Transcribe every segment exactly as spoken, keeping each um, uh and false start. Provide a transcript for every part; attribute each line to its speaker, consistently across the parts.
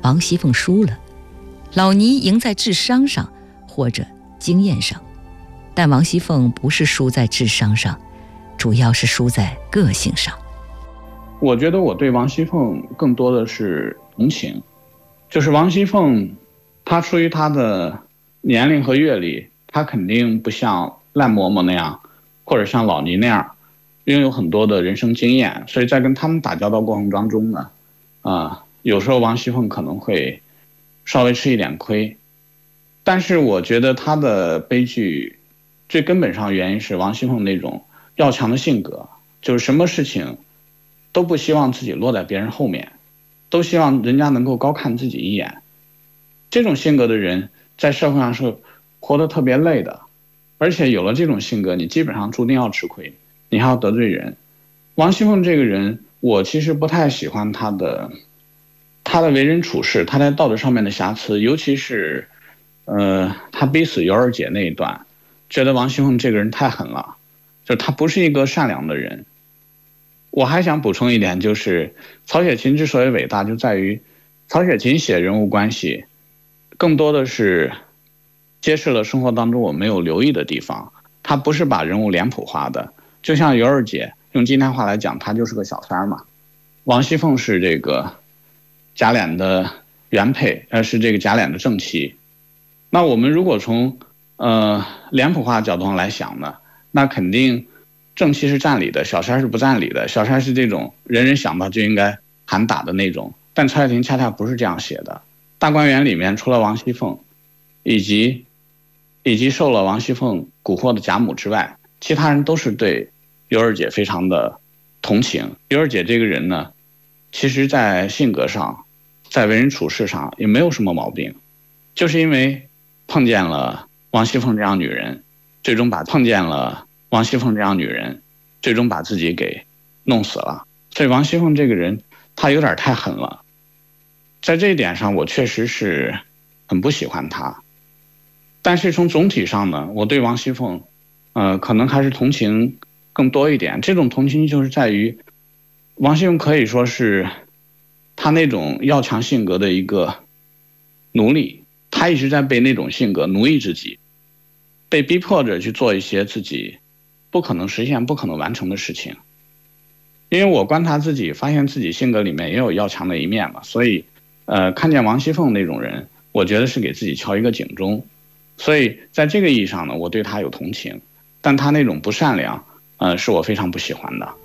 Speaker 1: 王熙凤输了，老尼赢在智商上或者经验上，但王熙凤不是输在智商上，主要是输在个性上。
Speaker 2: 我觉得我对王熙凤更多的是同情，就是王熙凤她出于她的年龄和阅历，她肯定不像烂嬷嬷那样，或者像老尼那样拥有很多的人生经验，所以在跟他们打交道过程当中呢，啊、呃，有时候王熙凤可能会稍微吃一点亏，但是我觉得她的悲剧最根本上原因是王熙凤那种要强的性格，就是什么事情都不希望自己落在别人后面，都希望人家能够高看自己一眼。这种性格的人在社会上是活得特别累的，而且有了这种性格，你基本上注定要吃亏，你还要得罪人。王熙凤这个人，我其实不太喜欢她的她的为人处事，她在道德上面的瑕疵，尤其是呃，她逼死尤二姐那一段，觉得王熙凤这个人太狠了，就她不是一个善良的人。我还想补充一点，就是曹雪芹之所以伟大，就在于曹雪芹写人物关系更多的是揭示了生活当中我没有留意的地方，他不是把人物脸谱化的。就像尤二姐，用今天话来讲，她就是个小三嘛。王熙凤是这个贾琏的原配，呃，是这个贾琏的正妻。那我们如果从呃脸谱化角度上来想呢，那肯定正妻是占理的，小三是不占理的。小三是这种人人想到就应该喊打的那种，但曹雪芹恰恰不是这样写的。大观园里面除了王熙凤以及以及受了王熙凤蛊惑的贾母之外，其他人都是对尤二姐非常的同情。尤二姐这个人呢，其实在性格上，在为人处事上也没有什么毛病，就是因为碰见了王熙凤这样女人，最终把碰见了王熙凤这样女人，最终把自己给弄死了。所以王熙凤这个人，她有点太狠了。在这一点上，我确实是很不喜欢她。但是从总体上呢，我对王熙凤，呃，可能还是同情更多一点。这种同情就是在于，王熙凤可以说是她那种要强性格的一个奴隶，她一直在被那种性格奴役自己，被逼迫着去做一些自己不可能实现、不可能完成的事情。因为我观察自己，发现自己性格里面也有要强的一面嘛，所以，呃，看见王熙凤那种人，我觉得是给自己敲一个警钟。所以在这个意义上呢，我对她有同情，但她那种不善良，呃，是我非常不喜欢的。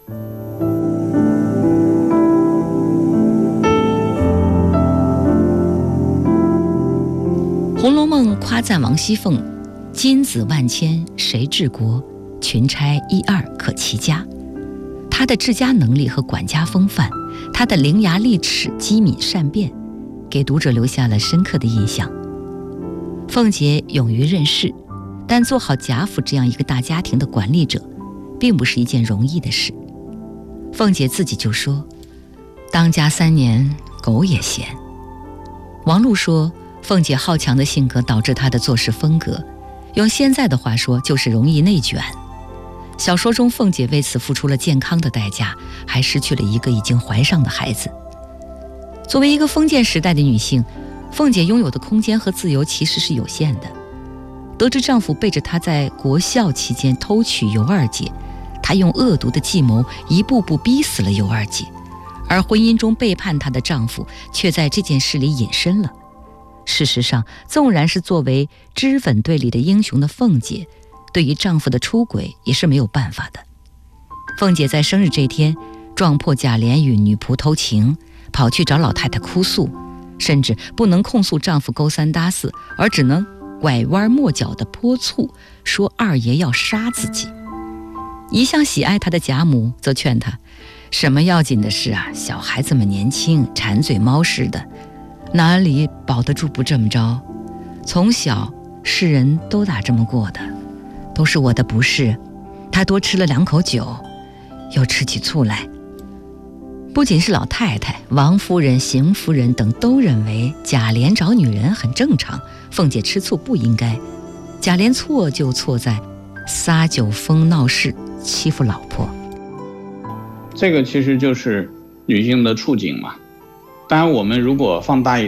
Speaker 1: 《红楼梦》夸赞王熙凤金子万千谁治国，群差一二可齐家。她的治家能力和管家风范，她的伶牙俐齿、机敏善辩，给读者留下了深刻的印象。凤姐勇于任事，但做好贾府这样一个大家庭的管理者，并不是一件容易的事。凤姐自己就说：“当家三年，狗也嫌。”王璐说，凤姐好强的性格导致她的做事风格，用现在的话说，就是容易内卷。小说中，凤姐为此付出了健康的代价，还失去了一个已经怀上的孩子。作为一个封建时代的女性，凤姐拥有的空间和自由其实是有限的。得知丈夫背着她在国孝期间偷娶尤二姐，她用恶毒的计谋一步步逼死了尤二姐，而婚姻中背叛她的丈夫却在这件事里隐身了。事实上，纵然是作为脂粉队里的英雄的凤姐，对于丈夫的出轨也是没有办法的。凤姐在生日这天撞破贾琏与女仆偷情，跑去找老太太哭诉，甚至不能控诉丈夫勾三搭四，而只能拐弯抹角地泼醋，说二爷要杀自己。一向喜爱她的贾母则劝她，什么要紧的事啊，小孩子们年轻，馋嘴猫似的，哪里保得住不这么着？从小世人都打这么过的，都是我的不是。她多吃了两口酒，又吃起醋来。不仅是老太太，王夫人、邢夫人等都认为贾琏找女人很正常，凤姐吃醋不应该。贾琏错就错在撒酒疯闹事，欺负老婆。
Speaker 2: 这个其实就是女性的处境嘛。当然我们如果放大一